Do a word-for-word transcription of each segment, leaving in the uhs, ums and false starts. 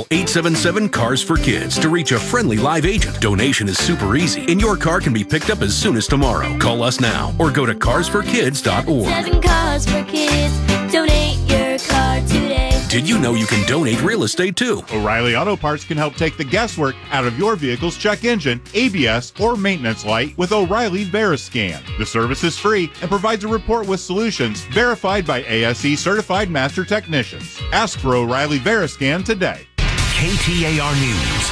eight seven seven, CARS for Kids to reach a friendly live agent. Donation is super easy, and your car can be picked up as soon as tomorrow. Call us now or go to cars for kids dot org. Seven Cars for Kids. Donate your car today. Did you know you can donate real estate too? O'Reilly Auto Parts can help take the guesswork out of your vehicle's check engine, A B S, or maintenance light with O'Reilly VeriScan. The service is free and provides a report with solutions verified by A S E certified master technicians. Ask for O'Reilly VeriScan today. K T A R News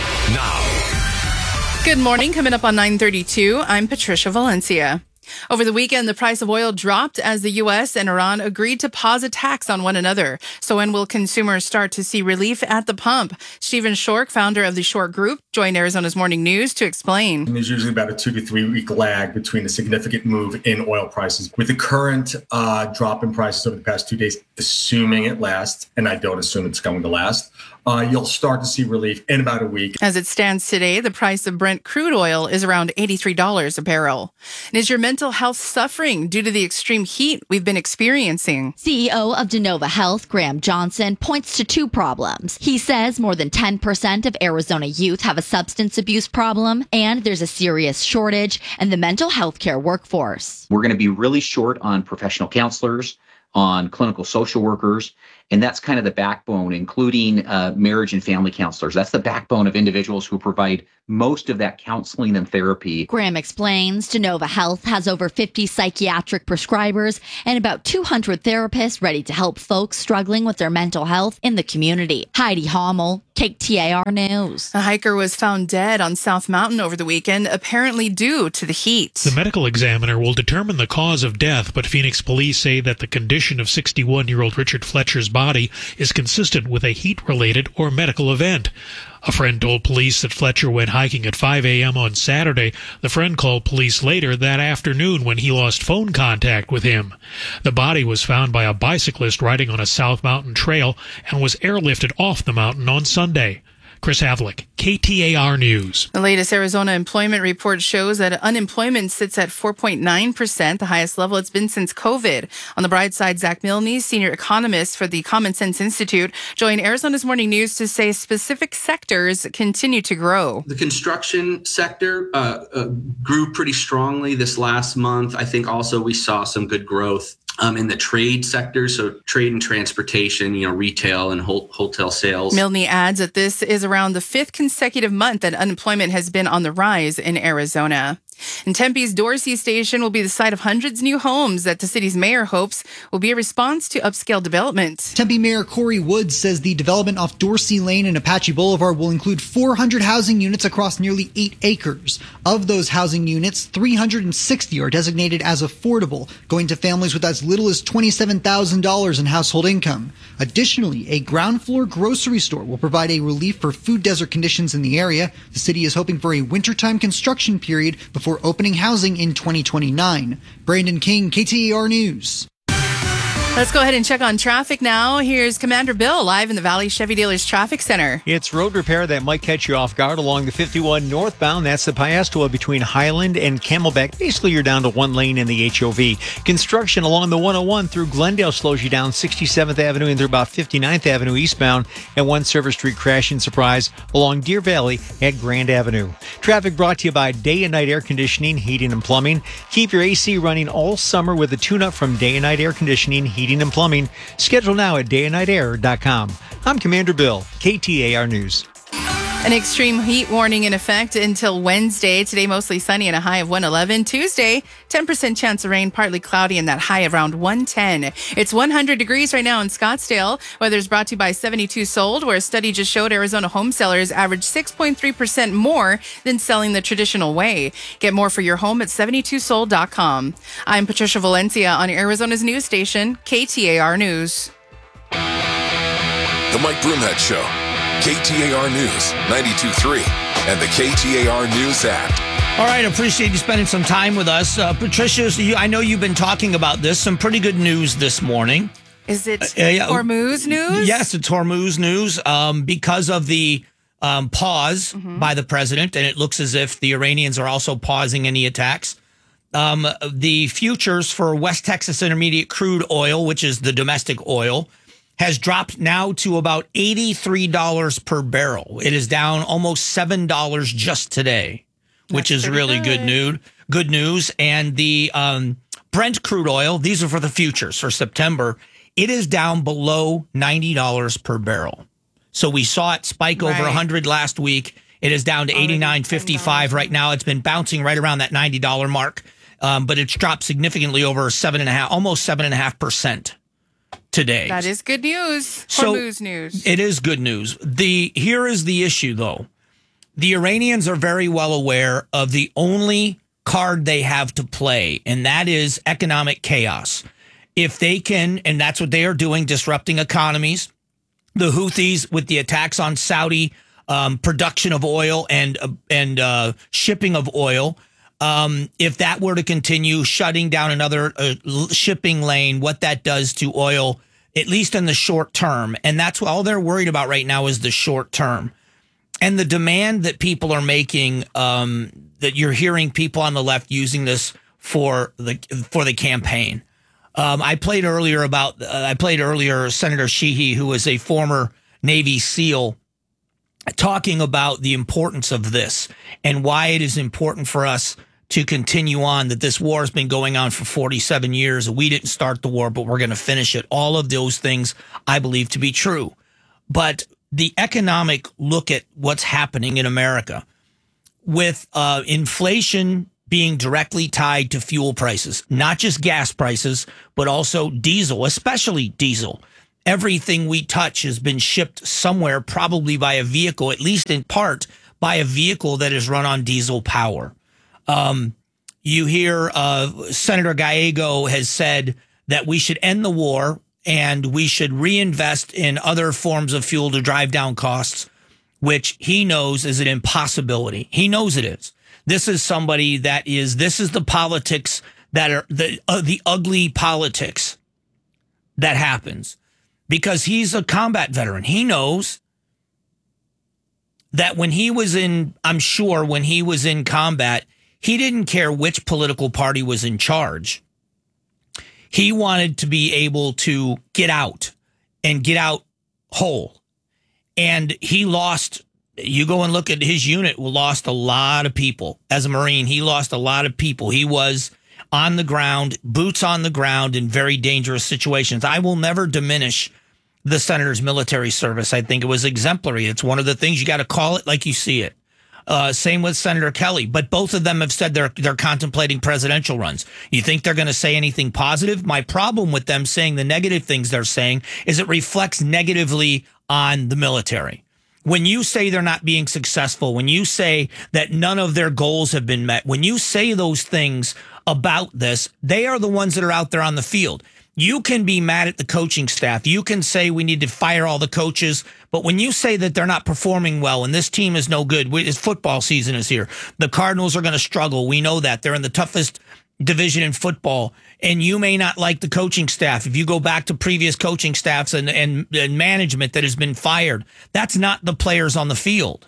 now. Good morning. Coming up on nine thirty-two, I'm Patricia Valencia. Over the weekend, the price of oil dropped as the U S and Iran agreed to pause attacks on one another. So when will consumers start to see relief at the pump? Stephen Shork, founder of the Shork Group, joined Arizona's Morning News to explain. There's usually about a two to three week lag between a significant move in oil prices. With the current uh, drop in prices over the past two days, assuming it lasts, and I don't assume it's going to last, Uh, you'll start to see relief in about a week. As it stands today, the price of Brent crude oil is around eighty-three dollars a barrel. And is your mental health suffering due to the extreme heat we've been experiencing? C E O of Denova Health, Graham Johnson, points to two problems. He says more than ten percent of Arizona youth have a substance abuse problem, and there's a serious shortage in the mental health care workforce. We're going to be really short on professional counselors, on clinical social workers, and that's kind of the backbone, including uh, marriage and family counselors. That's the backbone of individuals who provide most of that counseling and therapy. Graham explains Denova Health has over fifty psychiatric prescribers and about two hundred therapists ready to help folks struggling with their mental health in the community. Heidi Hommel, K T A R News. A hiker was found dead on South Mountain over the weekend, apparently due to the heat. The medical examiner will determine the cause of death, but Phoenix police say that the condition of sixty-one-year-old Richard Fletcher's body is consistent with a heat-related or medical event. A friend told police that Fletcher went hiking at five a.m. on Saturday. The friend called police later that afternoon when he lost phone contact with him. The body was found by a bicyclist riding on a South Mountain trail and was airlifted off the mountain on Sunday. Chris Havlick, K T A R News. The latest Arizona employment report shows that unemployment sits at four point nine percent, the highest level it's been since COVID. On the bright side, Zach Milne, senior economist for the Common Sense Institute, joined Arizona's Morning News to say specific sectors continue to grow. The construction sector uh, uh, grew pretty strongly this last month. I think also we saw some good growth Um, in the trade sector, so trade and transportation, you know, retail and ho- hotel sales. Milne adds that this is around the fifth consecutive month that unemployment has been on the rise in Arizona. And Tempe's Dorsey Station will be the site of hundreds of new homes that the city's mayor hopes will be a response to upscale development. Tempe Mayor Corey Woods says the development off Dorsey Lane and Apache Boulevard will include four hundred housing units across nearly eight acres. Of those housing units, three hundred sixty are designated as affordable, going to families with as little as twenty-seven thousand dollars in household income. Additionally, a ground floor grocery store will provide a relief for food desert conditions in the area. The city is hoping for a wintertime construction period before for opening housing in twenty twenty-nine. Brandon King, K T A R News. Let's go ahead and check on traffic now. Here's Commander Bill live in the Valley Chevy Dealers Traffic Center. It's road repair that might catch you off guard along the fifty-one northbound. That's the Piastoa between Highland and Camelback. Basically, you're down to one lane in the H O V. Construction along the one oh one through Glendale slows you down sixty-seventh Avenue and through about fifty-ninth Avenue eastbound. And one Service Street crashing surprise along Deer Valley at Grand Avenue. Traffic brought to you by Day and Night Air Conditioning, Heating and Plumbing. Keep your A C running all summer with a tune-up from Day and Night Air Conditioning, Heating and Plumbing. Schedule now at day and night air dot com. I'm Commander Bill, K T A R News. An extreme heat warning in effect until Wednesday. Today, mostly sunny and a high of one eleven. Tuesday, ten percent chance of rain, partly cloudy, and that high around one ten. It's one hundred degrees right now in Scottsdale. Weather is brought to you by seventy-two Sold, where a study just showed Arizona home sellers average six point three percent more than selling the traditional way. Get more for your home at seventy-two sold dot com. I'm Patricia Valencia on Arizona's news station, K T A R News. The Mike Broomhead Show. K T A R News, ninety-two point three, and the K T A R News app. All right, appreciate you spending some time with us. Uh, Patricia, so you, I know you've been talking about this. Some pretty good news this morning. Is it uh, yeah, Hormuz news? Yes, it's Hormuz news um, because of the um, pause mm-hmm. by the president, and it looks as if the Iranians are also pausing any attacks. Um, the futures for West Texas Intermediate crude oil, which is the domestic oil, has dropped now to about eighty-three dollars per barrel. It is down almost seven dollars just today, which That's is really good. good news. Good news. And the um, Brent crude oil, these are for the futures for September, it is down below ninety dollars per barrel. So we saw it spike right. over one hundred last week. It is down to eighty-nine fifty-five right now. It's been bouncing right around that ninety dollars mark, um, but it's dropped significantly over seven and a half, almost seven and a half percent today. That is good news. So Hormuz news. It is good news. The here is the issue, though. The Iranians are very well aware of the only card they have to play, and that is economic chaos. If they can, and that's what they are doing, disrupting economies. The Houthis with the attacks on Saudi um, production of oil and uh, and uh, shipping of oil. Um, if that were to continue, shutting down another uh, shipping lane, what that does to oil, at least in the short term. And that's what all they're worried about right now is the short term. And the demand that people are making, um, that you're hearing people on the left using this for the for the campaign. Um, I played earlier about, uh, I played earlier Senator Sheehy, who is a former Navy SEAL, talking about the importance of this and why it is important for us to continue on, that this war has been going on for forty-seven years. We didn't start the war, but we're going to finish it. All of those things I believe to be true. But the economic look at what's happening in America with uh, inflation being directly tied to fuel prices, not just gas prices, but also diesel, especially diesel. Everything we touch has been shipped somewhere, probably by a vehicle, at least in part by a vehicle that is run on diesel power. Um, you hear uh, Senator Gallego has said that we should end the war and we should reinvest in other forms of fuel to drive down costs, which he knows is an impossibility. He knows it is. This is somebody that is, this is the politics that are the, uh, the ugly politics that happens, because he's a combat veteran. He knows that when he was in, I'm sure when he was in combat, he didn't care which political party was in charge. He wanted to be able to get out and get out whole. And he lost. You go and look at his unit, lost a lot of people. As a Marine, he lost a lot of people. He was on the ground, boots on the ground in very dangerous situations. I will never diminish the senator's military service. I think it was exemplary. It's one of the things you got to call it like you see it. Uh, same with Senator Kelly. But both of them have said they're they're contemplating presidential runs. You think they're going to say anything positive? My problem with them saying the negative things they're saying is it reflects negatively on the military. When you say they're not being successful, when you say that none of their goals have been met, when you say those things about this, they are the ones that are out there on the field. You can be mad at the coaching staff. You can say we need to fire all the coaches. But when you say that they're not performing well and this team is no good, we, football season is here. The Cardinals are going to struggle. We know that. They're in the toughest division in football. And you may not like the coaching staff. If you go back to previous coaching staffs and, and, and management that has been fired, that's not the players on the field.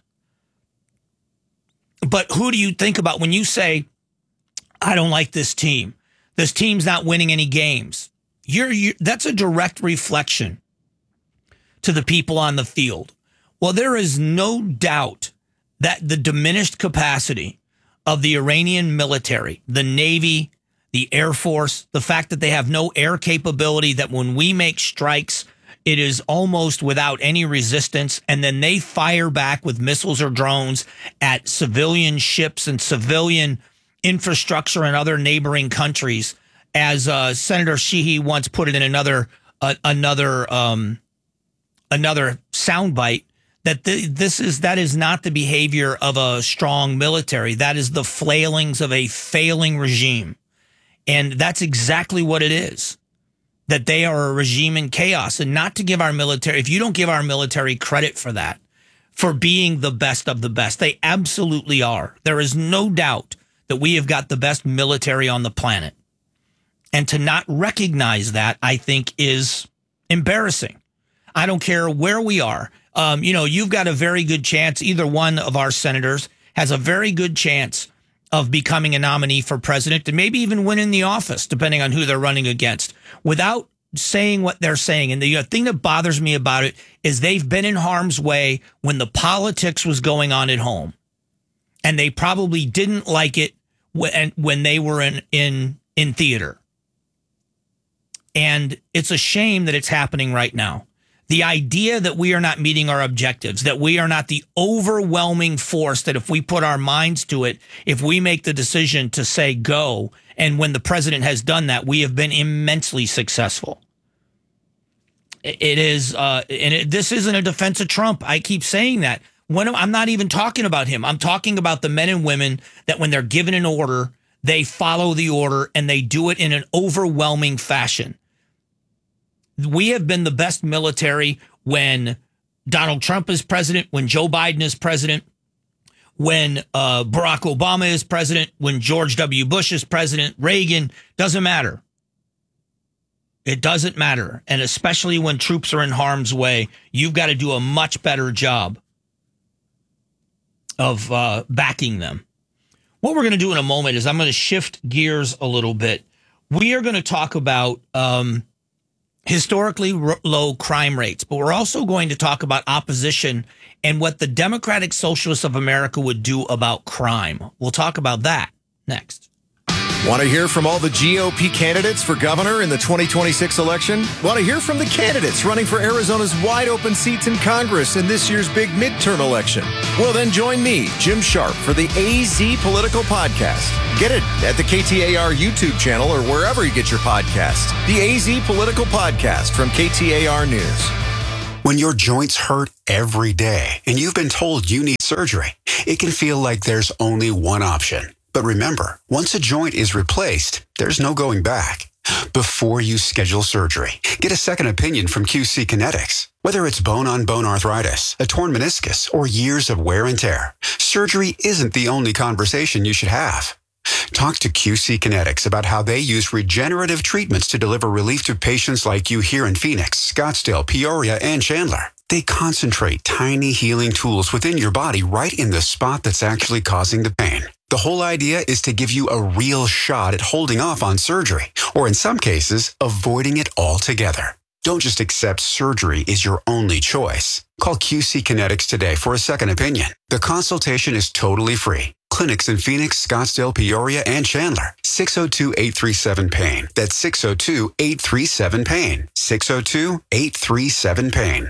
But who do you think about when you say, I don't like this team? This team's not winning any games. You're, you're that's a direct reflection to the people on the field. Well, there is no doubt that the diminished capacity of the Iranian military, the Navy, the Air Force, the fact that they have no air capability, that when we make strikes, it is almost without any resistance, and then they fire back with missiles or drones at civilian ships and civilian infrastructure in other neighboring countries. As uh, Senator Sheehy once put it in another uh, another um, another soundbite, that th- this is that is not the behavior of a strong military. That is the flailings of a failing regime. And that's exactly what it is, that they are a regime in chaos. And not to give our military, if you don't give our military credit for that, for being the best of the best, they absolutely are. There is no doubt that we have got the best military on the planet. And to not recognize that, I think, is embarrassing. I don't care where we are. Um, you know, you've got a very good chance. Either one of our senators has a very good chance of becoming a nominee for president and maybe even winning the office, depending on who they're running against, without saying what they're saying. And the thing that bothers me about it is they've been in harm's way when the politics was going on at home. And they probably didn't like it when, when they were in, in, in theater. And it's a shame that it's happening right now. The idea that we are not meeting our objectives, that we are not the overwhelming force, that if we put our minds to it, if we make the decision to say go, and when the president has done that, we have been immensely successful. It is, uh, and it, this isn't a defense of Trump. I keep saying that. When I'm not even talking about him. I'm talking about the men and women that when they're given an order, they follow the order and they do it in an overwhelming fashion. We have been the best military when Donald Trump is president, when Joe Biden is president, when uh, Barack Obama is president, when George W. Bush is president, Reagan, doesn't matter. It doesn't matter. And especially when troops are in harm's way, you've got to do a much better job of uh, backing them. What we're going to do in a moment is I'm going to shift gears a little bit. We are going to talk about um, historically r- low crime rates, but we're also going to talk about opposition and what the Democratic Socialists of America would do about crime. We'll talk about that next. Want to hear from all the G O P candidates for governor in the twenty twenty-six election? Want to hear from the candidates running for Arizona's wide open seats in Congress in this year's big midterm election? Well, then join me, Jim Sharp, for the A Z Political Podcast. Get it at the K T A R YouTube channel or wherever you get your podcasts. The A Z Political Podcast from K T A R News. When your joints hurt every day and you've been told you need surgery, it can feel like there's only one option. But remember, once a joint is replaced, there's no going back. Before you schedule surgery, get a second opinion from Q C Kinetics. Whether it's bone-on-bone arthritis, a torn meniscus, or years of wear and tear, surgery isn't the only conversation you should have. Talk to Q C Kinetics about how they use regenerative treatments to deliver relief to patients like you here in Phoenix, Scottsdale, Peoria, and Chandler. They concentrate tiny healing tools within your body right in the spot that's actually causing the pain. The whole idea is to give you a real shot at holding off on surgery, or in some cases, avoiding it altogether. Don't just accept surgery is your only choice. Call Q C Kinetics today for a second opinion. The consultation is totally free. Clinics in Phoenix, Scottsdale, Peoria, and Chandler. six oh two, eight three seven, pain. That's six oh two, eight three seven, pain. six oh two, eight three seven, pain.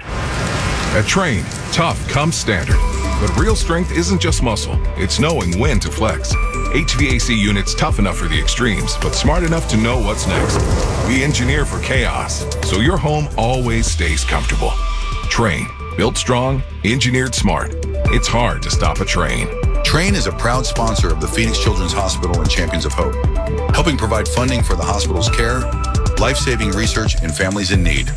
At Train, tough comes standard. But real strength isn't just muscle, it's knowing when to flex. H V A C units tough enough for the extremes, but smart enough to know what's next. We engineer for chaos, so your home always stays comfortable. Train, built strong, engineered smart. It's hard to stop a train. Train is a proud sponsor of the Phoenix Children's Hospital and Champions of Hope, helping provide funding for the hospital's care, life-saving research, and families in need.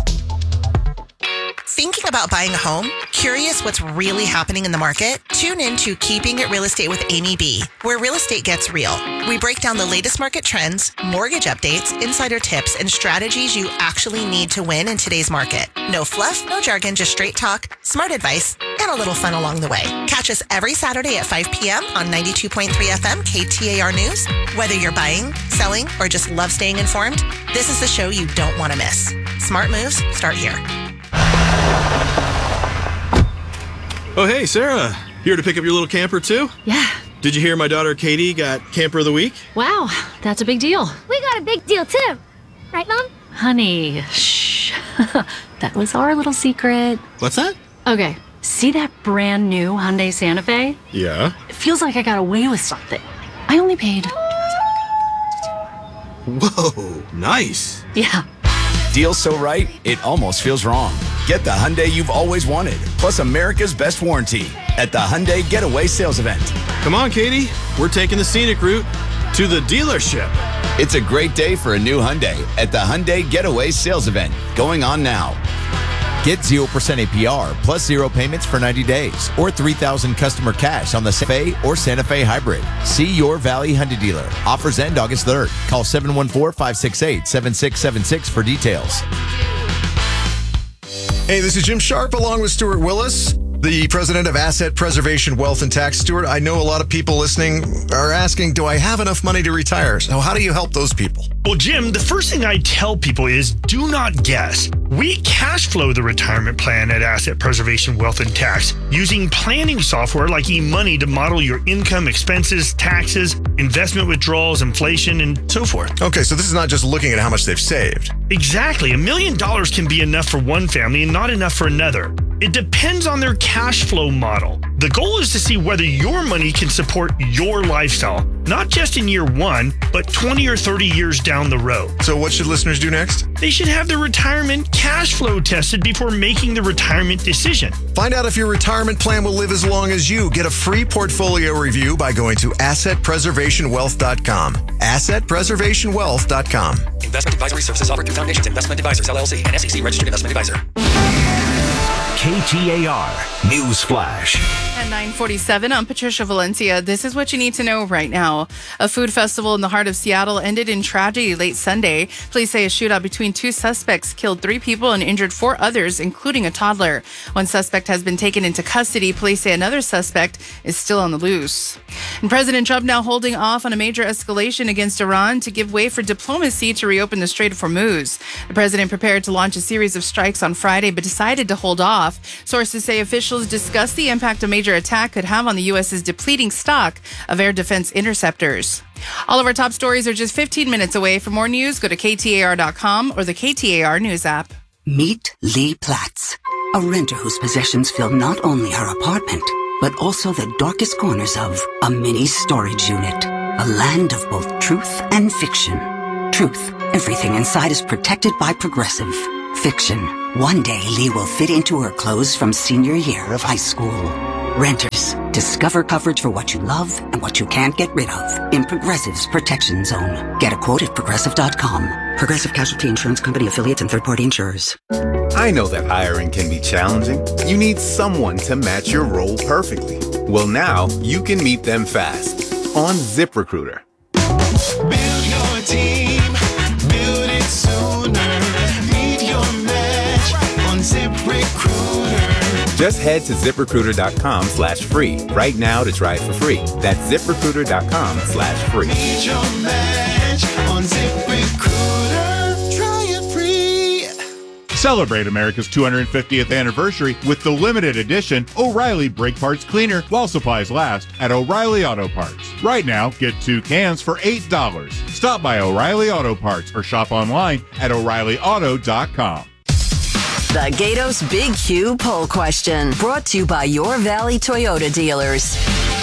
Thinking about buying a home? Curious what's really happening in the market? Tune in to Keeping It Real Estate with Amy B, where real estate gets real. We break down the latest market trends, mortgage updates, insider tips, and strategies you actually need to win in today's market. No fluff, no jargon, just straight talk, smart advice, and a little fun along the way. Catch us every Saturday at five p.m. on ninety-two point three F M K T A R News. Whether you're buying, selling, or just love staying informed, this is the show you don't want to miss. Smart moves start here. Oh, hey, Sarah. Here to pick up your little camper, too? Yeah. Did you hear my daughter Katie got Camper of the Week? Wow, that's a big deal. We got a big deal, too. Right, Mom? Honey, shh. That was our little secret. What's that? Okay, see that brand new Hyundai Santa Fe? Yeah. It feels like I got away with something. I only paid... Whoa, nice. Yeah. Deal so right, it almost feels wrong. Get the Hyundai you've always wanted, plus America's best warranty at the Hyundai Getaway Sales Event. Come on, Katie. We're taking the scenic route to the dealership. It's a great day for a new Hyundai at the Hyundai Getaway Sales Event, going on now. Get zero percent A P R plus zero payments for ninety days or three thousand dollars customer cash on the Santa Fe or Santa Fe Hybrid. See your Valley Hyundai dealer. Offers end August third. Call seven one four, five six eight, seven six seven six for details. Hey, this is Jim Sharp along with Stuart Willis. the president of Asset Preservation Wealth and Tax. Stuart, I know a lot of people listening are asking, do I have enough money to retire? So how do you help those people? Well, Jim, the first thing I tell people is do not guess. We cash flow the retirement plan at Asset Preservation Wealth and Tax using planning software like eMoney to model your income, expenses, taxes, investment withdrawals, inflation, and so forth. Okay, so this is not just looking at how much they've saved. Exactly. A million dollars can be enough for one family and not enough for another. It depends on their cash flow model. The goal is to see whether your money can support your lifestyle, not just in year one, but twenty or thirty years down the road. So what should listeners do next? They should have their retirement cash flow tested before making the retirement decision. Find out if your retirement plan will live as long as you. Get a free portfolio review by going to asset preservation wealth dot com. asset preservation wealth dot com. Investment advisory services offered through Foundations Investment Advisors, L L C, an S E C registered investment advisor. K T A R News Flash. At nine forty-seven, I'm Patricia Valencia. This is what you need to know right now. A food festival in the heart of Seattle ended in tragedy late Sunday. Police say a shootout between two suspects killed three people and injured four others, including a toddler. One suspect has been taken into custody. Police say another suspect is still on the loose. And President Trump now holding off on a major escalation against Iran to give way for diplomacy to reopen the Strait of Hormuz. The president prepared to launch a series of strikes on Friday, but decided to hold off. Sources say officials discussed the impact a major attack could have on the U S's depleting stock of air defense interceptors. All of our top stories are just fifteen minutes away. For more news, go to K T A R dot com or the K T A R News app. Meet Lee Platts, a renter whose possessions fill not only her apartment, but also the darkest corners of a mini storage unit. A land of both truth and fiction. Truth, everything inside is protected by Progressive. Fiction, one day Lee will fit into her clothes from senior year of high school. Renters, discover coverage for what you love and what you can't get rid of in Progressive's Protection Zone. Get a quote at progressive dot com. Progressive Casualty Insurance Company affiliates and third-party insurers. I know that hiring can be challenging. You need someone to match your role perfectly. Well, now you can meet them fast on ZipRecruiter. Build your team, build it sooner. Meet your match on ZipRecruiter. Just head to ZipRecruiter.com slash free right now to try it for free. That's ZipRecruiter.com slash free. Meet your match on ZipRecruiter. Try it free. Celebrate America's two hundred fiftieth anniversary with the limited edition O'Reilly Brake Parts Cleaner while supplies last at O'Reilly Auto Parts. Right now, get two cans for eight dollars. Stop by O'Reilly Auto Parts or shop online at O'Reilly Auto dot com. The Gatos Big Q poll question, brought to you by Your Valley Toyota dealers.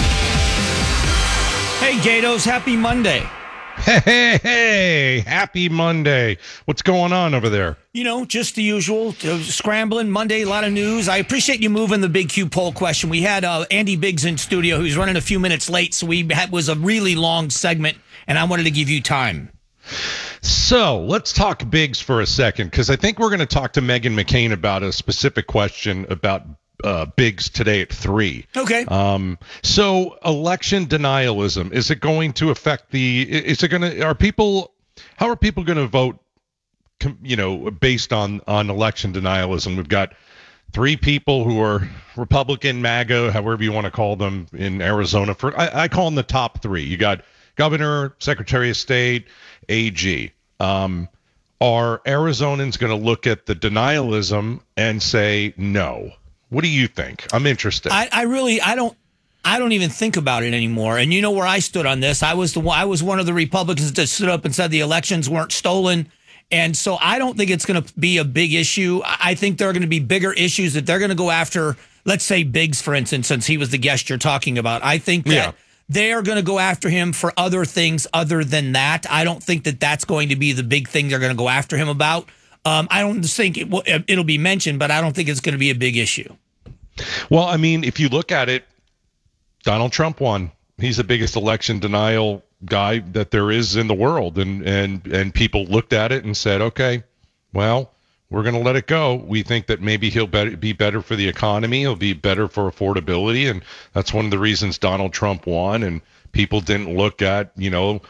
Hey, Gatos, happy Monday. Hey, hey, hey, happy Monday. What's going on over there? You know, just the usual, uh, scrambling Monday, a lot of news. I appreciate you moving the Big Q poll question. We had uh, Andy Biggs in studio, who's running a few minutes late, so we had was a really long segment, and I wanted to give you time. So let's talk Biggs for a second, because I think we're going to talk to Meghan McCain about a specific question about uh, Biggs today at three. Okay. Um. So election denialism, is it going to affect the? Is it going to? Are people? How are people going to vote? You know, based on on election denialism, we've got three people who are Republican, MAGA, however you want to call them, in Arizona. For I, I call them the top three. You got Governor, Secretary of State, A G. Um, are Arizonans going to look at the denialism and say no? What do you think? I'm interested. I, I really, I don't, I don't even think about it anymore. And you know where I stood on this? I was the one, I was one of the Republicans that stood up and said the elections weren't stolen. And so I don't think it's going to be a big issue. I think there are going to be bigger issues that they're going to go after. Let's say Biggs, for instance, since he was the guest you're talking about. I think that yeah. they are going to go after him for other things other than that. I don't think that that's going to be the big thing they're going to go after him about. Um, I don't think it will, it'll be mentioned, but I don't think it's going to be a big issue. Well, I mean, if you look at it, Donald Trump won. He's the biggest election denial guy that there is in the world. And, and, and people looked at it and said, okay, well, we're going to let it go. We think that maybe he'll be better for the economy. He'll be better for affordability. And that's one of the reasons Donald Trump won. And people didn't look at, you know,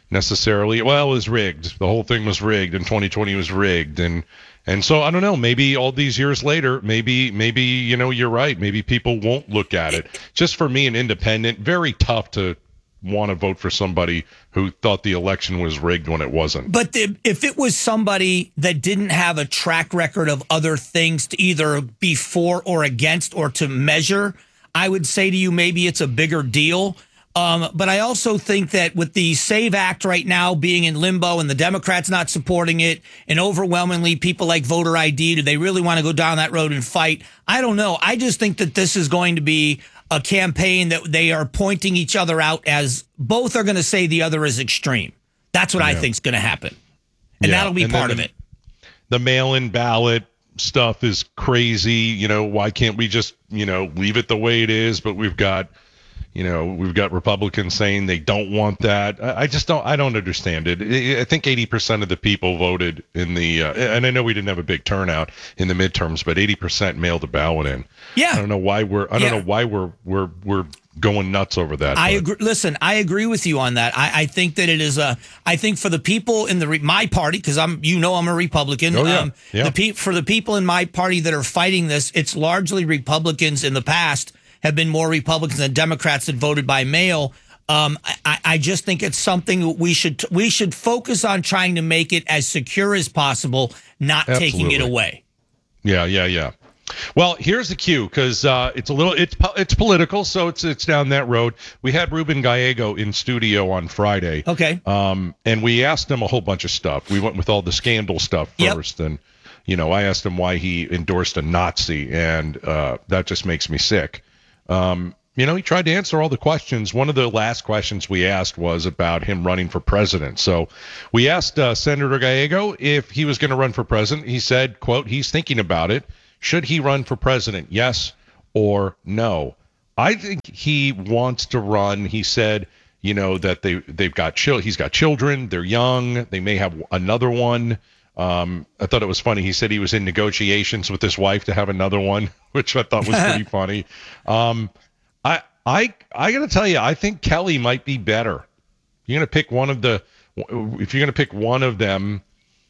necessarily, well, it was rigged. The whole thing was rigged, and twenty twenty was rigged, and and so I don't know. Maybe all these years later, maybe maybe you know you're right. Maybe people won't look at it. Just for me, an independent, very tough to want to vote for somebody who thought the election was rigged when it wasn't. But the, if it was somebody that didn't have a track record of other things to either be for or against or to measure, I would say to you maybe it's a bigger deal. Um, but I also think that with the SAVE Act right now being in limbo and the Democrats not supporting it, and overwhelmingly people like voter I D, do they really want to go down that road and fight? I don't know. I just think that this is going to be a campaign that they are pointing each other out as both are going to say the other is extreme. That's what yeah. I think is going to happen. And yeah. that'll be and part of it. The mail-in ballot stuff is crazy. You know, why can't we just, you know, leave it the way it is? But we've got, you know, we've got Republicans saying they don't want that. I, I just don't, I don't understand it. I think eighty percent of the people voted in the, uh, and I know we didn't have a big turnout in the midterms, but eighty percent mailed a ballot in. Yeah. I don't know why we're, I don't yeah. know why we're, we're, we're going nuts over that. I but. agree. Listen, I agree with you on that. I, I think that it is a, I think for the people in the, my party, cause I'm, you know, I'm a Republican. Oh, yeah. Um, yeah. The pe- for the people in my party that are fighting this, it's largely Republicans in the past have been more Republicans than Democrats that voted by mail. Um, I, I just think it's something we should we should focus on trying to make it as secure as possible, not Absolutely. taking it away. Yeah, yeah, yeah. Well, here's the cue because uh, it's a little it's it's political, so it's it's down that road. We had Ruben Gallego in studio on Friday. Okay. Um, and we asked him a whole bunch of stuff. We went with all the scandal stuff first, yep. and you know, I asked him why he endorsed a Nazi, and uh, that just makes me sick. Um, you know, he tried to answer all the questions. One of the last questions we asked was about him running for president. So we asked uh, Senator Gallego if he was going to run for president. He said, quote, he's thinking about it. Should he run for president? Yes or no? I think he wants to run. He said, you know, that they, they've got chil- he's got children. They're young. They may have another one. Um, I thought it was funny. He said he was in negotiations with his wife to have another one, which I thought was pretty funny. Um, I, I, I got to tell you, I think Kelly might be better. You're going to pick one of the, if you're going to pick one of them,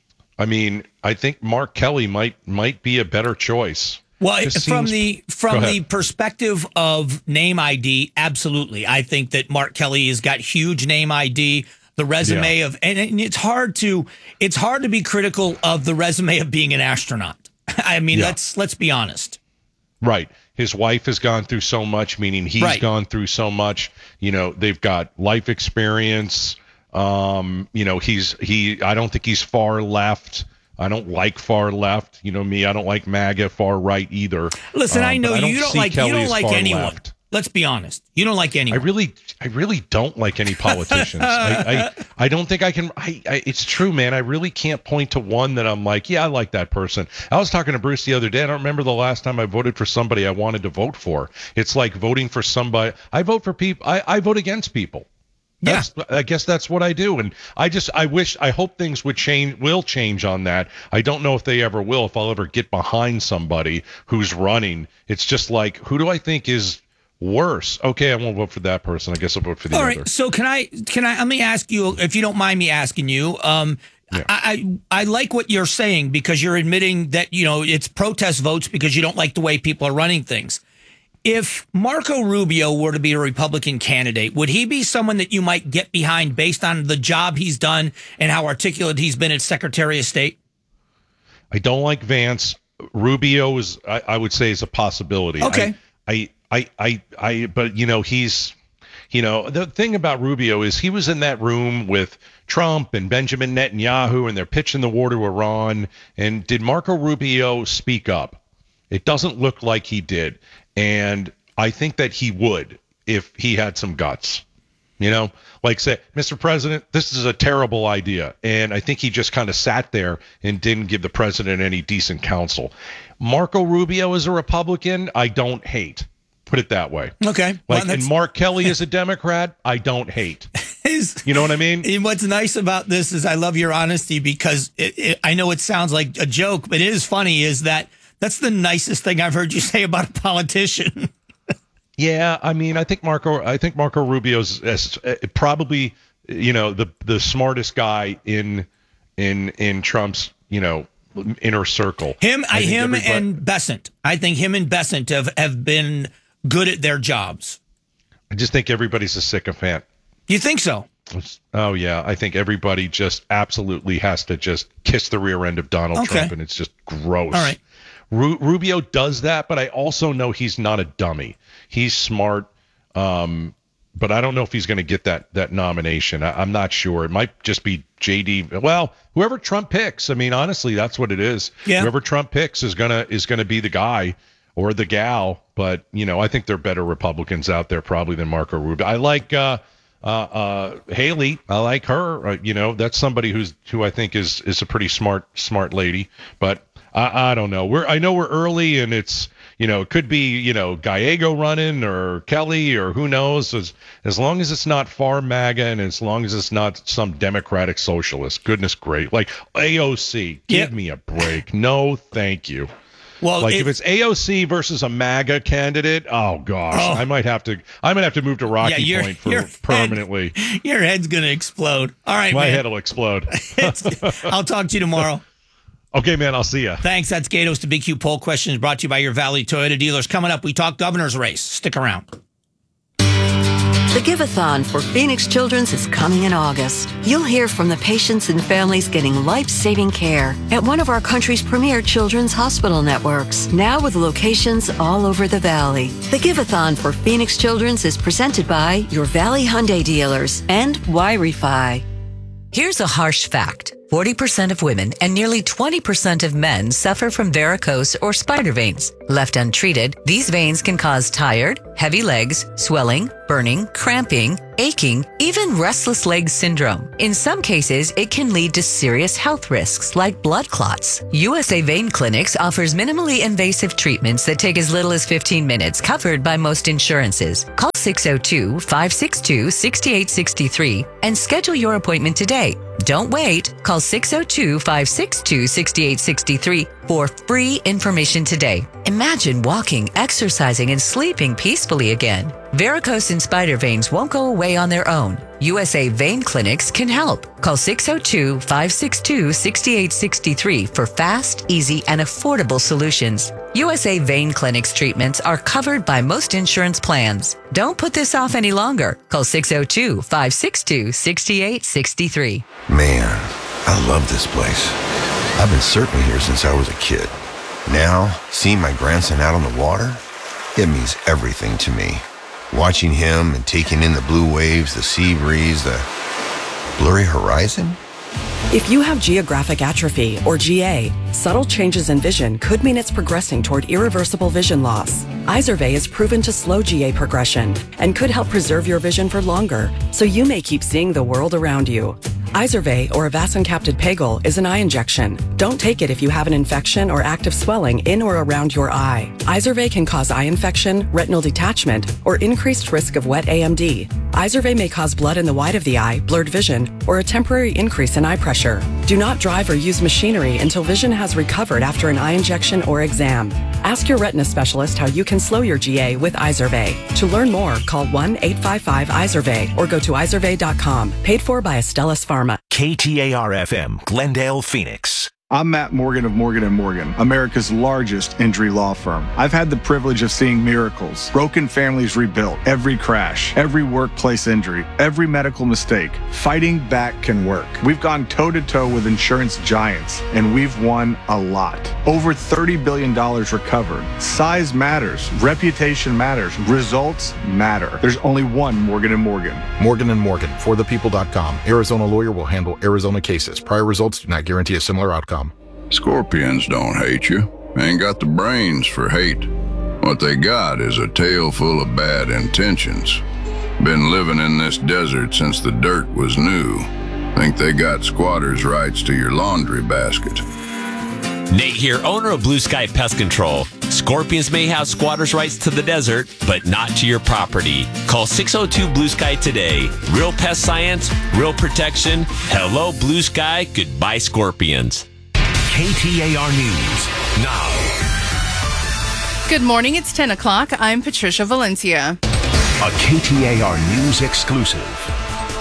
I mean, I think Mark Kelly might, might be a better choice. Well, Just from seems, the from the perspective of name I D, absolutely. I think that Mark Kelly has got huge name I D. The resume yeah. of, and it's hard to, it's hard to be critical of the resume of being an astronaut. I mean, yeah. let's let's be honest. Right. His wife has gone through so much, meaning he's right. gone through so much. You know, they've got life experience. Um, you know, he's he. I don't think he's far left. I don't like far left. You know me. I don't like MAGA far right either. Listen, um, I know I you don't don't like Kelly you don't like anyone. Left. Let's be honest. You don't like anyone. I really, I really don't like any politicians. I, I, I don't think I can. I, I, it's true, man. I really can't point to one that I'm like, yeah, I like that person. I was talking to Bruce the other day. I don't remember the last time I voted for somebody I wanted to vote for. It's like voting for somebody. I vote for people. I, I vote against people. That's, yeah. I guess that's what I do. And I just, I wish, I hope things would change, will change on that. I don't know if they ever will, if I'll ever get behind somebody who's running. It's just like, who do I think is worse? Okay, I won't vote for that person. I guess I'll vote for the All other. right. So can I, can I, let me ask you, if you don't mind me asking you, um, yeah. I, I I like what you're saying because you're admitting that, you know, it's protest votes because you don't like the way people are running things. If Marco Rubio were to be a Republican candidate, would he be someone that you might get behind based on the job he's done and how articulate he's been as Secretary of State? I don't like Vance. Rubio is, I, I would say, is a possibility. Okay. I, I, I, I, I, but you know, he's, you know, the thing about Rubio is he was in that room with Trump and Benjamin Netanyahu, and they're pitching the war to Iran. And did Marco Rubio speak up? It doesn't look like he did. And I think that he would if he had some guts, you know, like say, Mister President, this is a terrible idea. And I think he just kind of sat there and didn't give the president any decent counsel. Marco Rubio is a Republican I don't hate. Put it that way. Okay. Like, well, and Mark Kelly is a Democrat I don't hate. You know what I mean? And what's nice about this is I love your honesty because it, it, I know it sounds like a joke, but it is funny is that that's the nicest thing I've heard you say about a politician. Yeah, I mean, I think Marco, I think Marco Rubio's is, uh, probably you know, the the smartest guy in in in Trump's, you know, inner circle. Him, I, him, everybody- and Besant. I think him and Besant have, have been good at their jobs. I just think everybody's a sycophant. You think so? Oh yeah, I think everybody just absolutely has to just kiss the rear end of Donald Okay. Trump, and it's just gross. All right. Ru- Rubio does that, but I also know he's not a dummy. He's smart, um, but I don't know if he's going to get that that nomination. I, I'm not sure. It might just be J D. Well, whoever Trump picks. I mean, honestly, that's what it is. Yeah. Whoever Trump picks is gonna is gonna be the guy or the gal. But you know, I think there are better Republicans out there probably than Marco Rubio. I like. Uh, Uh, uh, Haley, I like her. Uh, you know, that's somebody who's who I think is is a pretty smart smart lady. But I, I don't know. We're I know we're early, and it's you know it could be you know Gallego running or Kelly or who knows. As as long as it's not far MAGA and as long as it's not some Democratic socialist. Goodness great, like A O C. Give Yep. me a break. No, thank you. Well, like it- if it's A O C versus a MAGA candidate, oh gosh, Oh. I might have to. I might have to move to Rocky Yeah, your- Point for your head- permanently. Your head's going to explode. All right, My man. head will explode. I'll talk to you tomorrow. Okay, man, I'll see ya. Thanks. That's Gatos to Big Q Poll Questions brought to you by your Valley Toyota dealers. Coming up, we talk governor's race. Stick around. The Give-a-thon for Phoenix Children's is coming in August. You'll hear from the patients and families getting life-saving care at one of our country's premier children's hospital networks, now with locations all over the Valley. The Give-a-thon for Phoenix Children's is presented by your Valley Hyundai dealers and Y-Refi. Here's a harsh fact. forty percent of women and nearly twenty percent of men suffer from varicose or spider veins. Left untreated, these veins can cause tired, heavy legs, swelling, burning, cramping, aching, even restless leg syndrome. In some cases, it can lead to serious health risks like blood clots. U S A Vein Clinics offers minimally invasive treatments that take as little as fifteen minutes, covered by most insurances. Call six oh two, five six two, six eight six three and schedule your appointment today. Don't wait. Call six oh two, five six two, six eight six three for free information today. Imagine walking, exercising, and sleeping peacefully again. Varicose and spider veins won't go away on their own. U S A Vein Clinics can help. Call six oh two, five six two, six eight six three for fast, easy, and affordable solutions. U S A Vein Clinics treatments are covered by most insurance plans. Don't put this off any longer. Call six oh two, five six two, six eight six three. Man, I love this place. I've been surfing here since I was a kid. Now, seeing my grandson out on the water, it means everything to me. Watching him and taking in the blue waves, the sea breeze, the blurry horizon. If you have geographic atrophy, or G A, subtle changes in vision could mean it's progressing toward irreversible vision loss. Izervay is proven to slow G A progression and could help preserve your vision for longer, so you may keep seeing the world around you. Izervay, or avacincaptad pegol, is an eye injection. Don't take it if you have an infection or active swelling in or around your eye. Izervay can cause eye infection, retinal detachment, or increased risk of wet A M D. Izervay may cause blood in the white of the eye, blurred vision, or a temporary increase in eye pressure. Do not drive or use machinery until vision has recovered after an eye injection or exam. Ask your retina specialist how you can slow your G A with Izervay. To learn more, call one eight five five Izervay or go to izervay dot com. Paid for by Astellas Pharma. K T A R F M, Glendale, Phoenix. I'm Matt Morgan of Morgan and Morgan, America's largest injury law firm. I've had the privilege of seeing miracles, broken families rebuilt, every crash, every workplace injury, every medical mistake. Fighting back can work. We've gone toe-to-toe with insurance giants, and we've won a lot. Over thirty billion dollars recovered. Size matters. Reputation matters. Results matter. There's only one Morgan and Morgan. Morgan and Morgan, for the people dot com. Arizona lawyer will handle Arizona cases. Prior results do not guarantee a similar outcome. Scorpions don't hate you. Ain't got the brains for hate. What they got is a tail full of bad intentions. Been living in this desert since the dirt was new. Think they got squatters' rights to your laundry basket. Nate here, owner of Blue Sky Pest Control. Scorpions may have squatters' rights to the desert, but not to your property. Call six oh two Blue Sky today. Real pest science, real protection. Hello, Blue Sky. Goodbye, Scorpions. K T A R News now. Good morning. It's ten o'clock. I'm Patricia Valencia. A K T A R News exclusive.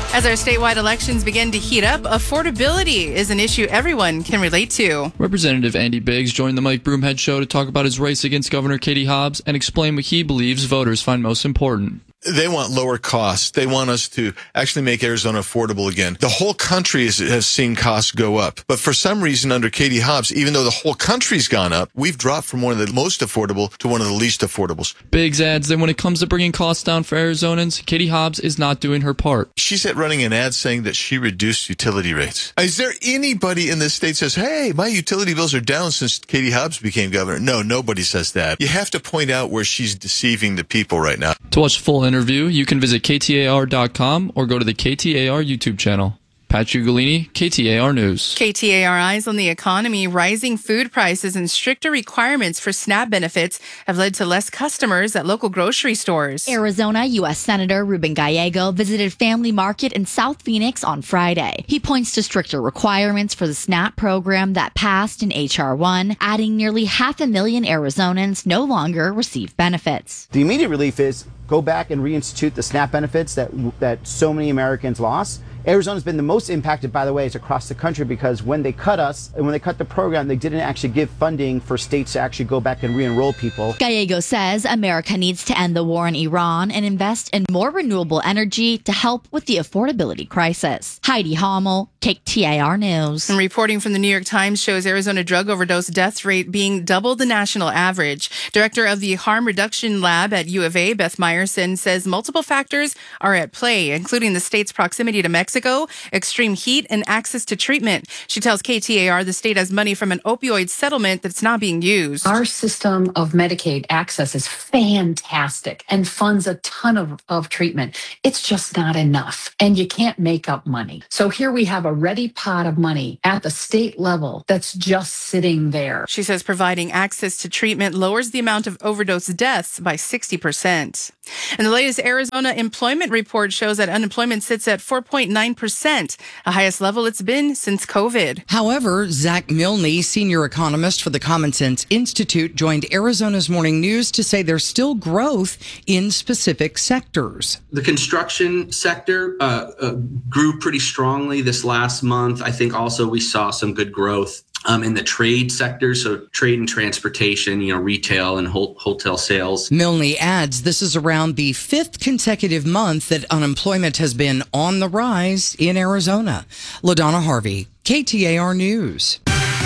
As our statewide elections begin to heat up, affordability is an issue everyone can relate to. Representative Andy Biggs joined the Mike Broomhead Show to talk about his race against Governor Katie Hobbs and explain what he believes voters find most important. They want lower costs. They want us to actually make Arizona affordable again. The whole country is, has seen costs go up. But for some reason, under Katie Hobbs, even though the whole country's gone up, we've dropped from one of the most affordable to one of the least affordables. Biggs adds that when it comes to bringing costs down for Arizonans, Katie Hobbs is not doing her part. She's at running an ad saying that she reduced utility rates. Is there anybody in this state says, hey, my utility bills are down since Katie Hobbs became governor? No, nobody says that. You have to point out where she's deceiving the people right now. To watch the full interview, you can visit K T A R dot com or go to the K T A R YouTube channel. Pat Ugolini, K T A R News. K T A R eyes on the economy. Rising food prices and stricter requirements for SNAP benefits have led to less customers at local grocery stores. Arizona U S Senator Ruben Gallego visited Family Market in South Phoenix on Friday. He points to stricter requirements for the SNAP program that passed in H R one, adding nearly half a million Arizonans no longer receive benefits. The immediate relief is go back and reinstitute the SNAP benefits that that so many Americans lost. Arizona's been the most impacted, by the way, is across the country because when they cut us and when they cut the program, they didn't actually give funding for states to actually go back and re-enroll people. Gallego says America needs to end the war in Iran and invest in more renewable energy to help with the affordability crisis. Heidi Hommel, K T A R News. And reporting from the New York Times shows Arizona drug overdose death rate being double the national average. Director of the Harm Reduction Lab at U of A, Beth Meyerson, says multiple factors are at play, including the state's proximity to Mexico, extreme heat, and access to treatment. She tells K T A R the state has money from an opioid settlement that's not being used. Our system of Medicaid access is fantastic and funds a ton of, of treatment. It's just not enough, and you can't make up money. So here we have a ready pot of money at the state level that's just sitting there. She says providing access to treatment lowers the amount of overdose deaths by sixty percent. And the latest Arizona employment report shows that unemployment sits at four point nine percent, the highest level it's been since COVID. However, Zach Milne, senior economist for the Common Sense Institute, joined Arizona's Morning News to say there's still growth in specific sectors. The construction sector uh, uh, grew pretty strongly this last month. I think also we saw some good growth Um, in the trade sector, so trade and transportation, you know, retail and ho- hotel sales. Milne adds this is around the fifth consecutive month that unemployment has been on the rise in Arizona. LaDonna Harvey, K T A R News.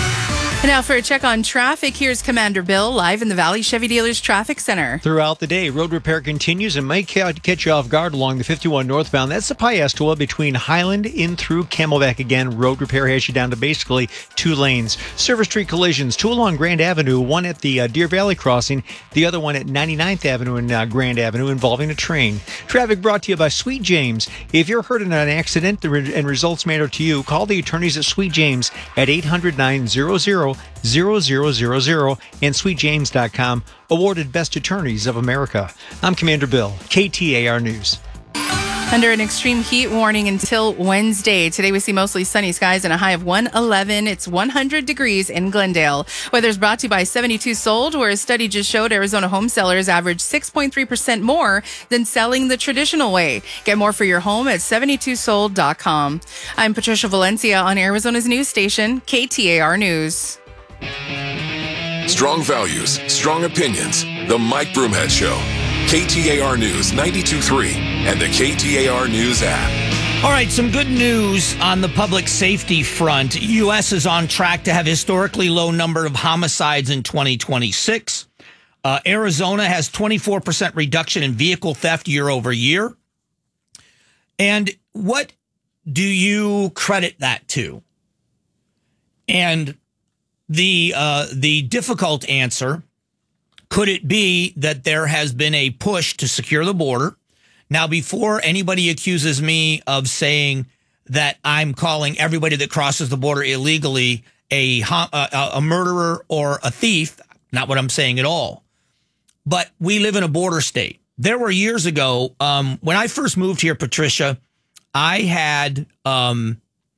And now for a check on traffic, here's Commander Bill live in the Valley Chevy Dealers Traffic Center. Throughout the day, road repair continues and might catch you off guard along the fifty-one northbound. That's the Piestewa between Highland in through Camelback again. Road repair has you down to basically two lanes. Service Street collisions, two along Grand Avenue, one at the uh, Deer Valley crossing, the other one at ninety-ninth Avenue and uh, Grand Avenue involving a train. Traffic brought to you by Sweet James. If you're hurt in an accident and results matter to you, call the attorneys at Sweet James at eight hundred, nine hundred, zero zero zero zero and sweet james dot com, awarded Best Attorneys of America. I'm Commander Bill, K T A R News. Under an extreme heat warning until Wednesday. Today we see mostly sunny skies and a high of one eleven. It's one hundred degrees in Glendale. Weather's brought to you by seventy-two Sold, where a study just showed Arizona home sellers average six point three percent more than selling the traditional way. Get more for your home at seventy-two sold dot com. I'm Patricia Valencia on Arizona's news station, K T A R News. Strong values, strong opinions. The Mike Broomhead Show. K T A R News ninety-two point three and the K T A R News app. All right, some good news on the public safety front. U S is on track to have historically low number of homicides in twenty twenty-six. Uh, Arizona has twenty-four percent reduction in vehicle theft year over year. And what do you credit that to? And the uh, the difficult answer, could it be that there has been a push to secure the border? Now, before anybody accuses me of saying that I'm calling everybody that crosses the border illegally a, a, a murderer or a thief, not what I'm saying at all. But we live in a border state. There were years ago, um, when I first moved here, Patricia, I had um,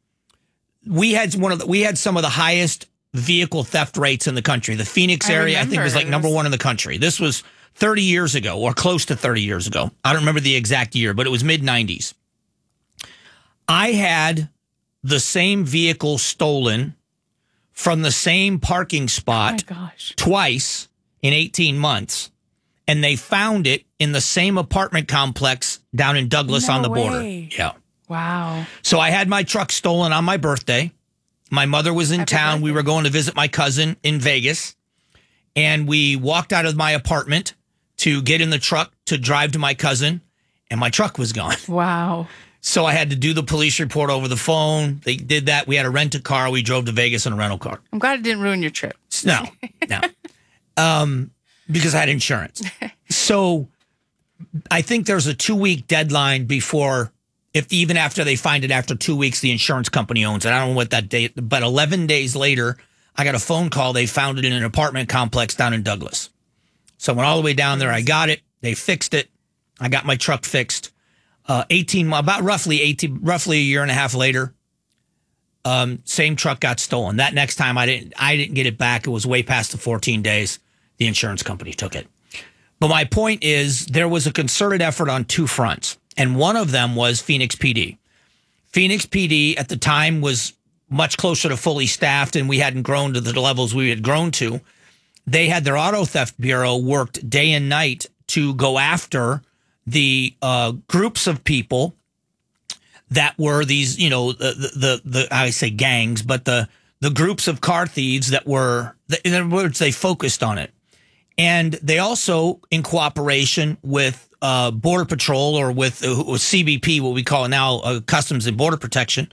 we had one of the, we had some of the highest vehicle theft rates in the country. The Phoenix area, I, I think, was like number one in the country. This was thirty years ago or close to thirty years ago. I don't remember the exact year, but it was mid nineties. I had the same vehicle stolen from the same parking spot oh my gosh. twice in eighteen months. And they found it in the same apartment complex down in Douglas No on the way. border. Yeah. Wow. So I had my truck stolen on my birthday. My mother was in Happy town. birthday. We were going to visit my cousin in Vegas. And we walked out of my apartment to get in the truck to drive to my cousin. And my truck was gone. Wow. So I had to do the police report over the phone. They did that. We had to rent a car. We drove to Vegas in a rental car. I'm glad it didn't ruin your trip. No, no. Um, because I had insurance. So I think there's a two-week deadline before, if even after they find it after two weeks, the insurance company owns it. I don't know what that date, but eleven days later, I got a phone call. They found it in an apartment complex down in Douglas. So I went all the way down there. I got it. They fixed it. I got my truck fixed. Uh, eighteen, about roughly eighteen, roughly a year and a half later, um, same truck got stolen. That next time I didn't, I didn't get it back. It was way past the fourteen days. The insurance company took it. But my point is, there was a concerted effort on two fronts, and one of them was Phoenix P D. Phoenix P D at the time was much closer to fully staffed, and we hadn't grown to the levels we had grown to. They had their auto theft bureau worked day and night to go after the uh, groups of people that were these, you know, the, the, the, the I say gangs, but the, the groups of car thieves that were, in other words, they focused on it. And they also, in cooperation with uh, Border Patrol or with, uh, with C B P, what we call it now, uh, Customs and Border Protection,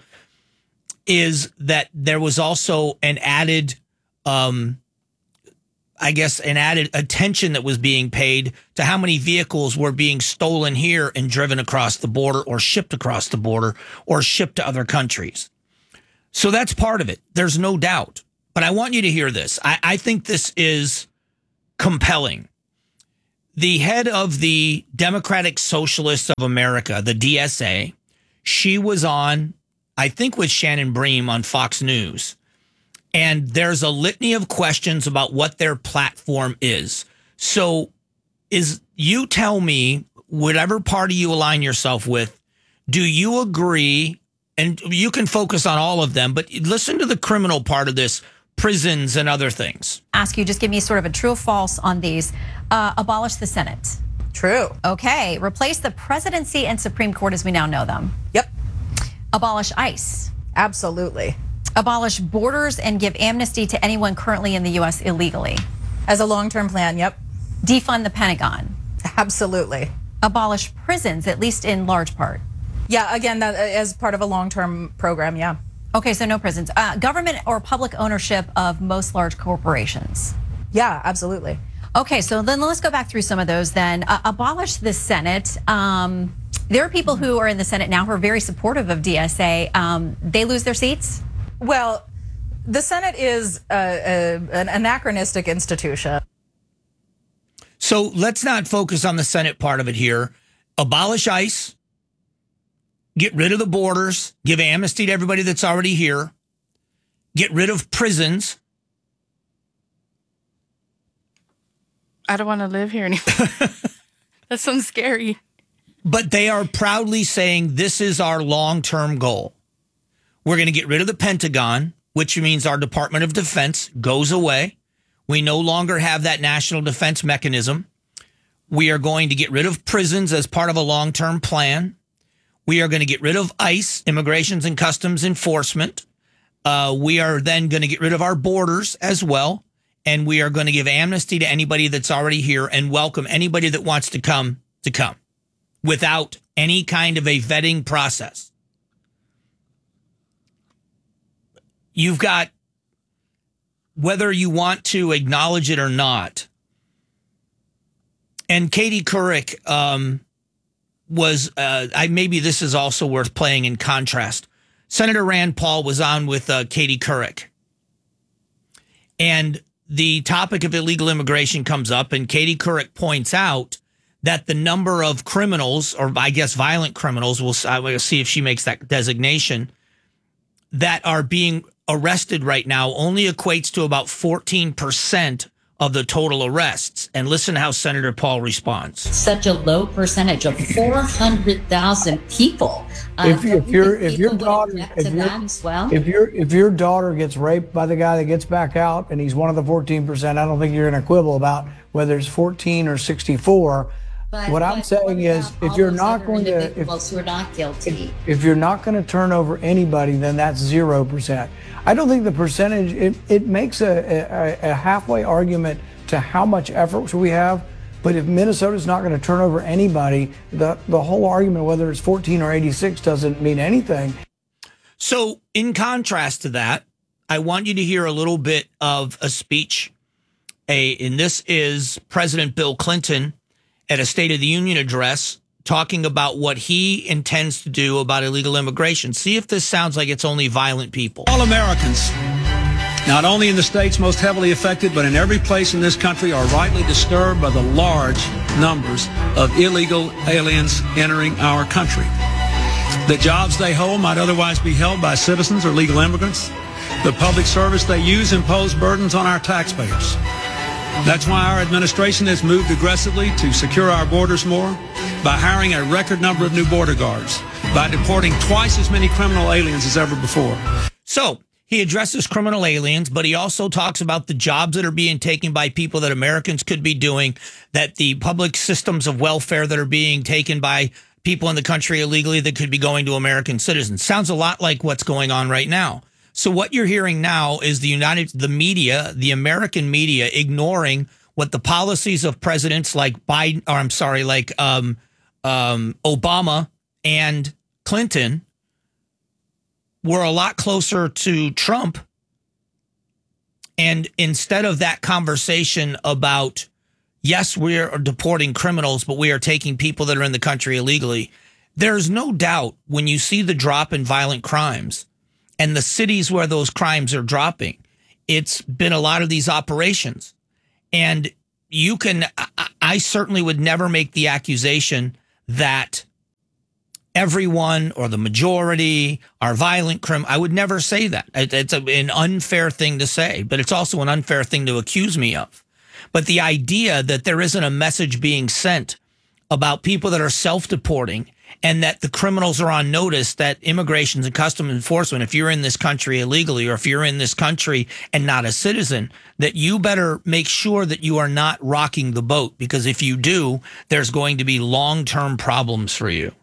is that there was also an added, um, I guess, an added attention that was being paid to how many vehicles were being stolen here and driven across the border or shipped across the border or shipped to other countries. So that's part of it. There's no doubt. But I want you to hear this. I, I think this is compelling. The head of the Democratic Socialists of America, the D S A, she was on, I think with Shannon Bream on Fox News. And there's a litany of questions about what their platform is. So is you tell me, whatever party you align yourself with, do you agree, and you can focus on all of them, but listen to the criminal part of this, prisons and other things. Ask you, just give me sort of a true or false on these. Uh, abolish the Senate. True. Okay. Replace the presidency and Supreme Court as we now know them. Yep. Abolish ICE. Absolutely. Abolish borders and give amnesty to anyone currently in the U S illegally. As a long-term plan, yep. Defund the Pentagon. Absolutely. Abolish prisons, at least in large part. Yeah, again, that as part of a long-term program, yeah. Okay, so no prisons. Uh, government or public ownership of most large corporations. Yeah, absolutely. Okay, so then let's go back through some of those then. Uh, abolish the Senate. Um, there are people who are in the Senate now who are very supportive of D S A. Um, they lose their seats? Well, the Senate is a, a, an anachronistic institution. So let's not focus on the Senate part of it here. Abolish ICE. Get rid of the borders. Give amnesty to everybody that's already here. Get rid of prisons. I don't want to live here anymore. That sounds scary. But they are proudly saying this is our long-term goal. We're going to get rid of the Pentagon, which means our Department of Defense goes away. We no longer have that national defense mechanism. We are going to get rid of prisons as part of a long-term plan. We are going to get rid of ICE, Immigrations and Customs Enforcement. Uh, we are then going to get rid of our borders as well. And we are going to give amnesty to anybody that's already here and welcome anybody that wants to come to come without any kind of a vetting process. You've got, whether you want to acknowledge it or not, and Katie Couric um, was, uh, I maybe this is also worth playing in contrast. Senator Rand Paul was on with uh, Katie Couric. And the topic of illegal immigration comes up, and Katie Couric points out that the number of criminals, or I guess violent criminals, we'll, we'll see if she makes that designation, that are being arrested right now only equates to about fourteen percent of the total arrests. And listen how Senator Paul responds. Such a low percentage of four hundred thousand people. Uh, if, if your if your daughter if, your, well. if your if your daughter gets raped by the guy that gets back out and he's one of the fourteen percent, I don't think you're going to quibble about whether it's fourteen or sixty-four. But what I'm saying is, if you're not going to, if, who are not guilty, if you're not going to turn over anybody, then that's zero percent. I don't think the percentage it, it makes a, a, a halfway argument to how much effort we have. But if Minnesota's not going to turn over anybody, the the whole argument whether it's fourteen or eighty-six doesn't mean anything. So, in contrast to that, I want you to hear a little bit of a speech. A and this is President Bill Clinton at a State of the Union address talking about what he intends to do about illegal immigration. See if this sounds like it's only violent people. All Americans, not only in the states most heavily affected, but in every place in this country, are rightly disturbed by the large numbers of illegal aliens entering our country. The jobs they hold might otherwise be held by citizens or legal immigrants. The public service they use impose burdens on our taxpayers. That's why our administration has moved aggressively to secure our borders more by hiring a record number of new border guards, by deporting twice as many criminal aliens as ever before. So he addresses criminal aliens, but he also talks about the jobs that are being taken by people that Americans could be doing, that the public systems of welfare that are being taken by people in the country illegally that could be going to American citizens. Sounds a lot like what's going on right now. So what you're hearing now is the United, the media, the American media ignoring what the policies of presidents like Biden, or I'm sorry, like um, um, Obama and Clinton were a lot closer to Trump. And instead of that conversation about, yes, we are deporting criminals, but we are taking people that are in the country illegally, there's no doubt when you see the drop in violent crimes and the cities where those crimes are dropping, it's been a lot of these operations. And you can, I, I certainly would never make the accusation that everyone or the majority are violent criminals. I would never say that. It, it's a, an unfair thing to say, but it's also an unfair thing to accuse me of. But the idea that there isn't a message being sent about people that are self-deporting and that the criminals are on notice that Immigration and Customs Enforcement, if you're in this country illegally or if you're in this country and not a citizen, that you better make sure that you are not rocking the boat, because if you do, there's going to be long-term problems for you.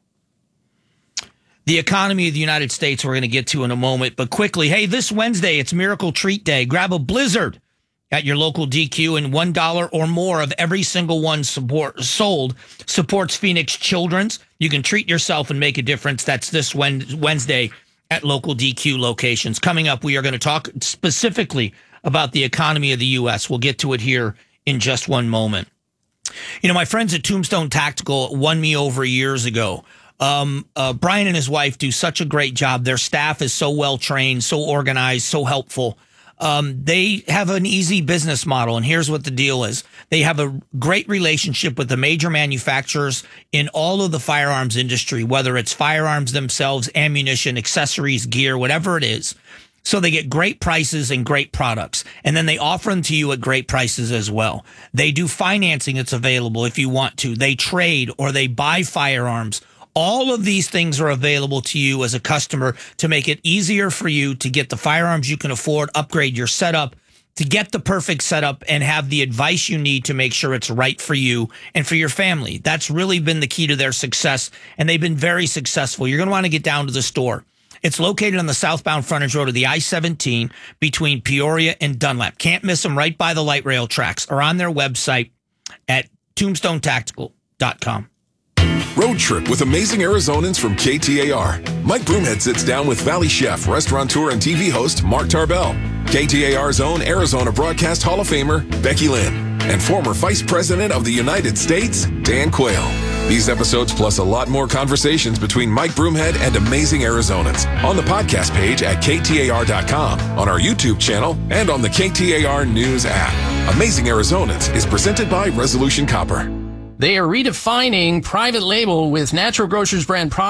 The economy of the United States we're going to get to in a moment, but quickly, hey, this Wednesday, it's Miracle Treat Day. Grab a Blizzard at your local D Q, and one dollar or more of every single one support, sold supports Phoenix Children's. You can treat yourself and make a difference. That's this Wednesday at local D Q locations. Coming up, we are going to talk specifically about the economy of the U S. We'll get to it here in just one moment. You know, my friends at Tombstone Tactical won me over years ago. Um, uh, Brian and his wife do such a great job. Their staff is so well trained, so organized, so helpful. Um, they have an easy business model, and here's what the deal is. They have a great relationship with the major manufacturers in all of the firearms industry, whether it's firearms themselves, ammunition, accessories, gear, whatever it is. So they get great prices and great products, and then they offer them to you at great prices as well. They do financing that's available if you want to. They trade or they buy firearms. All of these things are available to you as a customer to make it easier for you to get the firearms you can afford, upgrade your setup, to get the perfect setup and have the advice you need to make sure it's right for you and for your family. That's really been the key to their success, and they've been very successful. You're going to want to get down to the store. It's located on the southbound frontage road of the I seventeen between Peoria and Dunlap. Can't miss them, right by the light rail tracks, or on their website at tombstone tactical dot com. Road Trip with amazing Arizonans from K T A R. Mike Broomhead sits down with Valley chef, restaurateur, and T V host Mark Tarbell, K T A R's own Arizona Broadcast Hall of Famer Becky Lynn, and former Vice President of the United States, Dan Quayle. These episodes plus a lot more conversations between Mike Broomhead and amazing Arizonans on the podcast page at K T A R dot com, on our YouTube channel, and on the K T A R News app. Amazing Arizonans is presented by Resolution Copper. They are redefining private label with Natural Grocers brand products.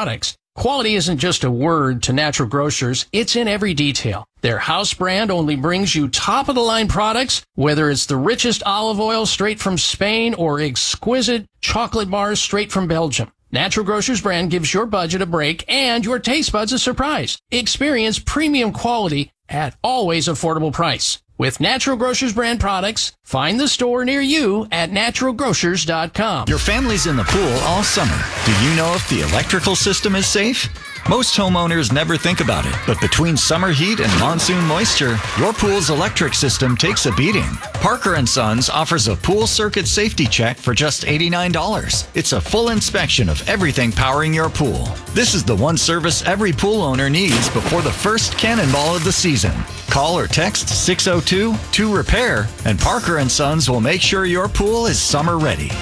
Quality isn't just a word to Natural Grocers, it's in every detail. Their house brand only brings you top-of-the-line products, whether it's the richest olive oil straight from Spain or exquisite chocolate bars straight from Belgium. Natural Grocers brand gives your budget a break and your taste buds a surprise. Experience premium quality at always affordable price. With Natural Grocers brand products, find the store near you at natural grocers dot com. Your family's in the pool all summer. Do you know if the electrical system is safe? Most homeowners never think about it, but between summer heat and monsoon moisture, your pool's electric system takes a beating. Parker and Sons offers a pool circuit safety check for just eighty-nine dollars. It's a full inspection of everything powering your pool. This is the one service every pool owner needs before the first cannonball of the season. Call or text six oh two two repair and Parker and Sons will make sure your pool is summer ready.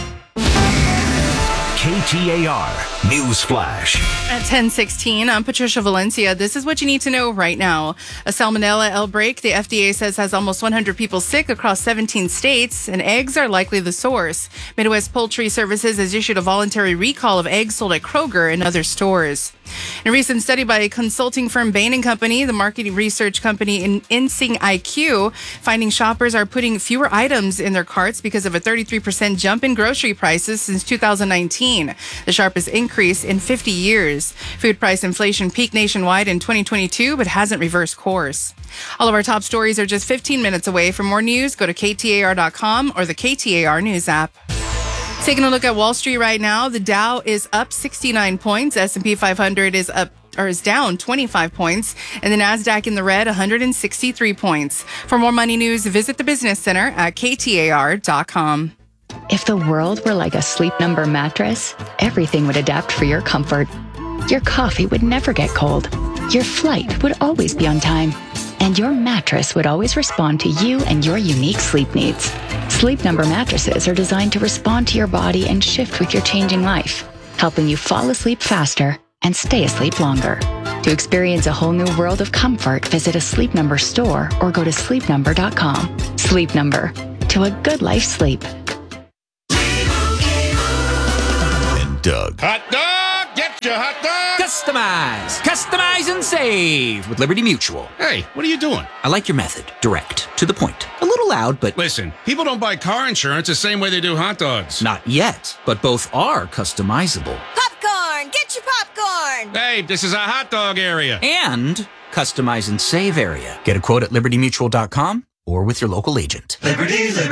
K T A R News Flash. At ten sixteen, I'm Patricia Valencia. This is what you need to know right now. A salmonella outbreak, the F D A says, has almost one hundred people sick across seventeen states, and eggs are likely the source. Midwest Poultry Services has issued a voluntary recall of eggs sold at Kroger and other stores. In a recent study by a consulting firm Bain and Company, the marketing research company in Insing I Q, finding shoppers are putting fewer items in their carts because of a thirty-three percent jump in grocery prices since two thousand nineteen, the sharpest increase in fifty years. Food price inflation peaked nationwide in twenty twenty-two, but hasn't reversed course. All of our top stories are just fifteen minutes away. For more news, go to K T A R dot com or the K T A R News app. Taking a look at Wall Street right now, the Dow is up sixty-nine points, S and P five hundred is up or is down twenty-five points, and the Nasdaq in the red one hundred sixty-three points. For more money news, visit the Business Center at K T A R dot com. If the world were like a Sleep Number mattress, everything would adapt for your comfort. Your coffee would never get cold. Your flight would always be on time. And your mattress would always respond to you and your unique sleep needs. Sleep Number mattresses are designed to respond to your body and shift with your changing life, helping you fall asleep faster and stay asleep longer. To experience a whole new world of comfort, visit a Sleep Number store or go to sleep number dot com. Sleep Number. To a good life sleep. And Doug. Hot dog! Get your hot dog! Customize! Customize and save with Liberty Mutual. Hey, what are you doing? I like your method. Direct. To the point. A little loud, but... Listen, people don't buy car insurance the same way they do hot dogs. Not yet, but both are customizable. Popcorn! Get your popcorn! Hey, this is a hot dog area. And customize and save area. Get a quote at liberty mutual dot com or with your local agent. Liberty, Liberty.